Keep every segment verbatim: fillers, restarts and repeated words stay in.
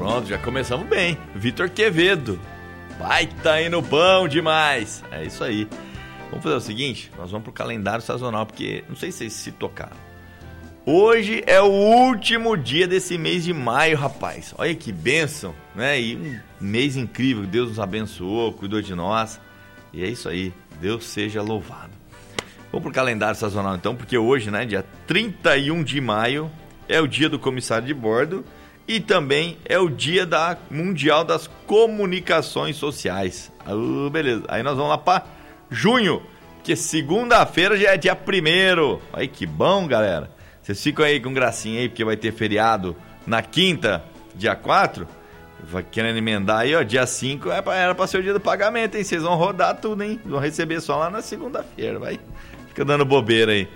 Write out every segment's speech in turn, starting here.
Pronto, já começamos bem. Vitor Quevedo. Vai tá indo bom demais. É isso aí. Vamos fazer o seguinte, nós vamos pro calendário sazonal, porque não sei se vocês se tocaram. Hoje é o último dia desse mês de maio, rapaz. Olha que bênção, né? E um mês incrível, Deus nos abençoou, cuidou de nós. E é isso aí, Deus seja louvado. Vamos pro calendário sazonal então, porque hoje, né, dia trinta e um de maio, é o dia do comissário de bordo e também é o dia da Mundial das Comunicações Sociais. Ah, beleza, aí nós vamos lá para junho, que segunda-feira já é dia primeiro. Aí que bom, galera. Vocês ficam aí com gracinha aí, porque vai ter feriado na quinta, dia quatro. Vai querendo emendar aí, ó, dia cinco é pra, era pra ser o dia do pagamento, hein? Vocês vão rodar tudo, hein? Vão receber só lá na segunda-feira, vai. Fica dando bobeira aí.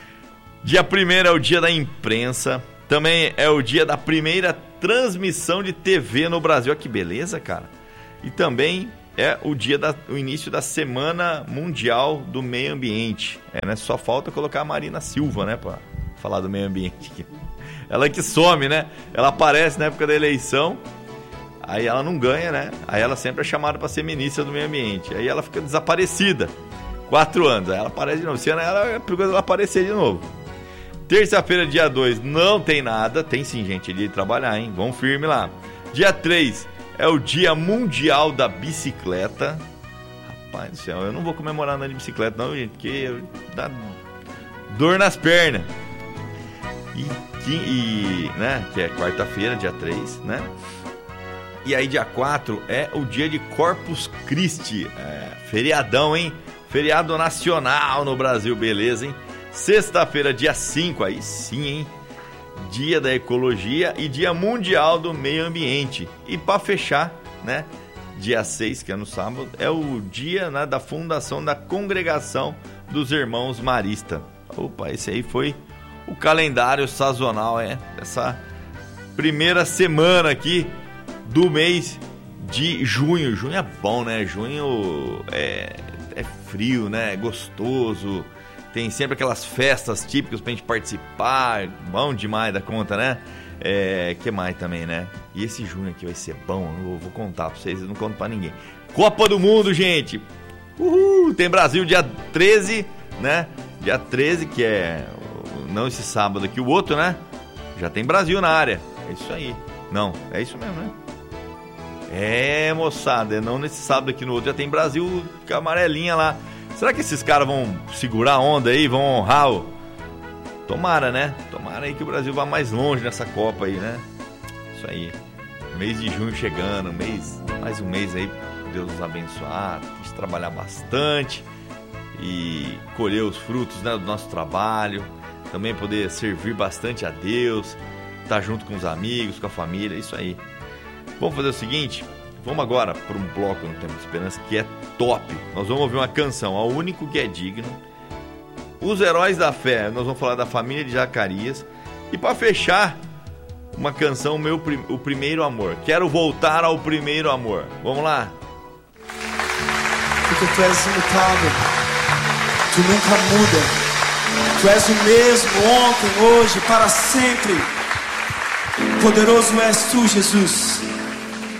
Dia primeiro é o dia da imprensa. Também é o dia da primeira transmissão de T V no Brasil. Olha que beleza, cara. E também é o dia da, o início da Semana Mundial do Meio Ambiente. É, né? Só falta colocar a Marina Silva, né, pra falar do meio ambiente aqui. Ela que some, né? Ela aparece na época da eleição, aí ela não ganha, né? Aí ela sempre é chamada para ser ministra do meio ambiente. Aí ela fica desaparecida. Quatro anos. Aí ela aparece de novo. Se ela é perigoso ela aparecer de novo. Terça-feira, dia dois, não tem nada. Tem sim, gente, dia de trabalhar, hein? Vamos firme lá. Dia três é o Dia Mundial da Bicicleta. Rapaz do céu, eu não vou comemorar andando de bicicleta, não, gente, porque dá dor nas pernas. E, e, né, que é quarta-feira, dia três, né? E aí dia quatro é o dia de Corpus Christi, é, feriadão, hein? Feriado nacional no Brasil, beleza, hein? Sexta-feira, dia cinco, aí sim, hein? Dia da Ecologia e Dia Mundial do Meio Ambiente. E para fechar, né, dia seis, que é no sábado, é o dia, né, da fundação da Congregação dos Irmãos Maristas. Opa, esse aí foi o calendário sazonal, é, essa primeira semana aqui do mês de junho. Junho é bom, né? Junho é, é frio, né? É gostoso. Tem sempre aquelas festas típicas pra gente participar. Bom demais da conta, né? É, que mais também, né? E esse junho aqui vai ser bom. Eu vou contar pra vocês, eu não conto pra ninguém. Copa do Mundo, gente! Uhul! Tem Brasil dia treze, né? Dia treze, que é não esse sábado aqui, o outro, né? Já tem Brasil na área. É isso aí. Não, é isso mesmo, né? É, moçada, não nesse sábado aqui, no outro já tem Brasil com a amarelinha lá. Será que esses caras vão segurar a onda aí, vão honrar o... Tomara, né? Tomara aí que o Brasil vá mais longe nessa Copa aí, né? Isso aí. Mês de junho chegando, mês, mais um mês aí, Deus nos abençoar, tem que trabalhar bastante e colher os frutos, né, do nosso trabalho, também poder servir bastante a Deus, estar junto com os amigos, com a família, isso aí. Vamos fazer o seguinte, vamos agora para um bloco no Tempo de Esperança que é top. Nós vamos ouvir uma canção, Ao Único que é Digno, Os Heróis da Fé, nós vamos falar da família de Zacarias, e para fechar, uma canção, meu, O Primeiro Amor. Quero voltar ao primeiro amor. Vamos lá? Porque tu és imutável, tu nunca muda. Tu és o mesmo ontem, hoje, para sempre. Poderoso és tu, Jesus.